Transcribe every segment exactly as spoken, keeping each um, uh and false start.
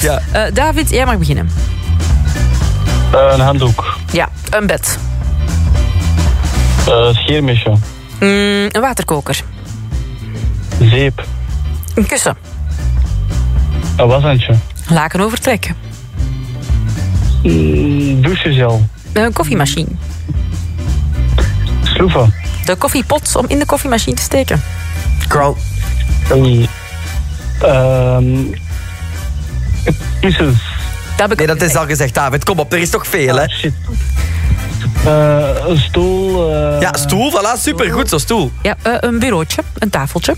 Ja. Uh, David, jij mag beginnen. Uh, een handdoek. Ja, een bed. Uh, scheermesje. Mm, een waterkoker. Zeep. Een kussen. Een washandje. Laken overtrekken. Mm, douchegel. Een koffiemachine. Sloeven. De koffiepot om in de koffiemachine te steken. Girl. Um, um, kussens. Dat heb ik Nee, dat is al gezegd, David. Kom op, er is toch veel, hè? Oh, shit. Uh, een stoel. Uh... Ja, stoel, voilà, supergoed, zo'n stoel. Ja, uh, een bureautje, een tafeltje.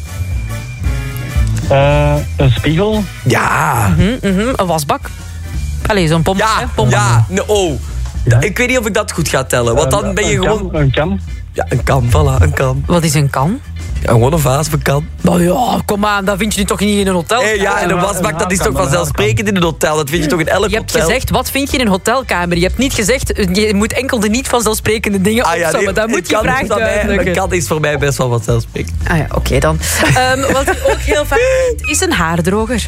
Uh, een spiegel. Ja. Mm-hmm, mm-hmm, een wasbak. Allee, zo'n pomp. Ja, hè, pompbak. ja, no, oh. Ja. Ik weet niet of ik dat goed ga tellen, want dan ben je een gewoon... Kam, een kam. Ja, een kan, voilà, een kan. Wat is een kan? Ja, gewoon een vaas van kan. Nou ja, kom aan, dat vind je nu toch niet in een hotel? Hey, ja, en een wasbak, dat is toch vanzelfsprekend in een hotel. Dat vind je toch in elk Je hebt hotel. gezegd, wat vind je in een hotelkamer? Je hebt niet gezegd, je moet enkel de niet vanzelfsprekende dingen Ah, ja, opzommen. nee, Dat moet het je kan vraag is van mij- duidelijken. Een kan is voor mij best wel vanzelfsprekend. Ah ja, oké okay, dan. Um, wat ik ook heel vaak vind, is een haardroger.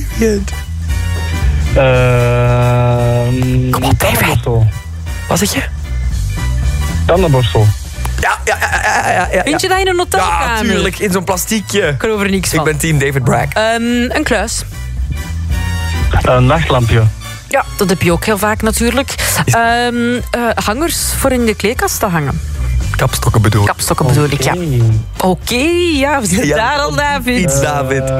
Uh, Kom op, tandenborstel. Wat zeg je? Tandenborstel. Ja, ja, ja, ja, ja, ja. Vind je dat in een hotelkamer? Ja, tuurlijk, in zo'n plastiekje. Ik geloof er niks van. Ik ben team David Bragg. Um, een kluis. Een nachtlampje. Ja, dat heb je ook heel vaak natuurlijk. Um, uh, hangers voor in de kleedkast te hangen. Kapstokken bedoel ik. Kapstokken bedoel ik, ja. Oké. Oké, okay, ja, we zitten Ja, daar al, David. Iets, David.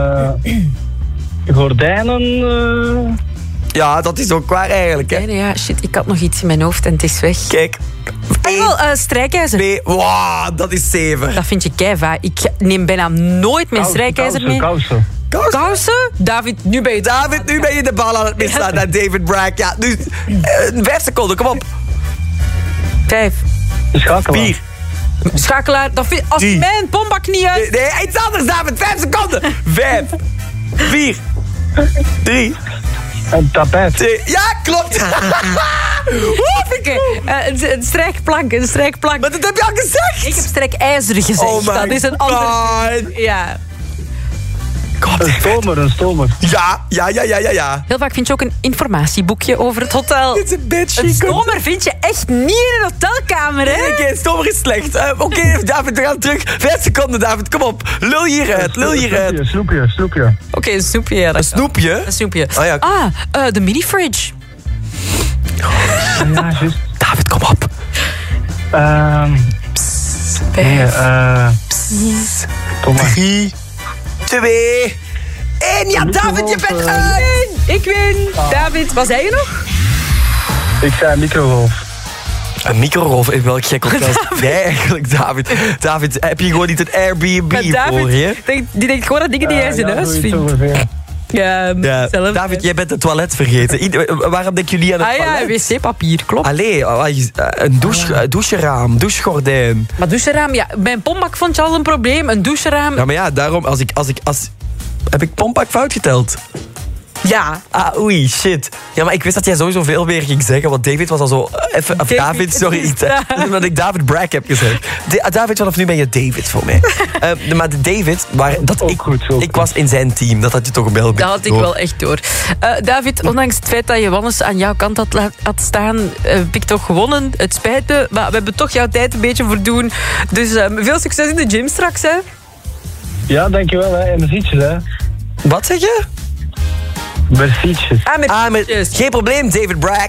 Uh, gordijnen. Uh... Ja, dat is ook waar eigenlijk, hè. Nee, nee, ja, shit, ik had nog iets in mijn hoofd en het is weg. Kijk. En wel, uh, strijkijzer. twee, wow, dat is zeven. Dat vind je keiva. Ik neem bijna nooit mijn strijkijzer mee. Kousen. Kousen. Kousen? David, nu ben je... David, nu ben je de bal aan het misslaan naar David Bragg. Ja, nu, uh, vijf seconden, kom op. Vijf. Schakelaar. Vier. Schakelaar, dat vind... als Drie. mijn pombak niet uit... Nee, nee, iets anders, David. Vijf seconden. Vijf. Vier. Drie. Een tapijt. Twee. Ja, klopt. Oké, uh, een, een strijkplank, een strijkplank. Maar dat heb je al gezegd. Ik heb strijkijzer gezegd. Oh my dat is een ander... God. Ja. Kom op, Een David. stomer, een stomer. Ja, ja, ja, ja, ja, ja. Heel vaak vind je ook een informatieboekje over het hotel. Dit is een beetje... Een stomer vind je echt niet in een hotelkamer, hè? Oké, okay, stomer is slecht. Uh, Oké, okay, David, we gaan terug. Vijf seconden, David, kom op. Lul hieruit, lul hieruit. Snoepje, snoepje, snoepje. Oké, okay, een snoepje. Ja, Een snoepje? Een snoepje. Oh ja. Ah, uh, de mini-fridge. Ja, juist. David, kom op. Ehm... Nee, eh... Kom maar. Drie, twee, één. Ja, David, je bent uit. Ik win. David, wat zei je nog? Ik zei microgolf. Een microgolf in welk gek hotel? Nee, eigenlijk, David. David, heb je gewoon niet een Airbnb Maar David, voor je? denk- die denkt gewoon aan dingen die hij in zijn Ja, huis zoiets vindt. ongeveer. Ja, Ja, zelf. David, jij bent het toilet vergeten. Ieder- waarom denken jullie aan het Ah ja, toilet? wc-papier, klopt. Allee, oh, een douche, eh, doucheraam, douchegordijn. Maar doucheraam, ja, mijn pombak vond je al een probleem. Een doucheraam, Ja, maar ja, daarom, als ik, als ik, als... Heb ik Pompak fout geteld? ja. Ah, oei, shit. Ja, maar ik wist dat jij sowieso veel meer ging zeggen, want David was al zo... eh, Even, of David, David, sorry. het is Iets, eh, omdat ik David Bragg heb gezegd. Da- David, vanaf nu ben je David voor mij. Eh, de- maar de David, waar, dat Ook ik, goed, ook ik goed. was in zijn team, dat had je toch wel Dat had ik door. wel echt door. Uh, David, ondanks het feit dat je Wannes aan jouw kant had, la- had staan, uh, heb ik toch gewonnen. Het spijt me, maar we hebben toch jouw tijd een beetje voor doen. Dus uh, veel succes in de gym straks, hè. Ja, dankjewel, hè. En de fietsjes, hè. Wat zeg je? Bij fietsjes. Ah, met Ah, met, fietsjes. geen probleem, David Bragg.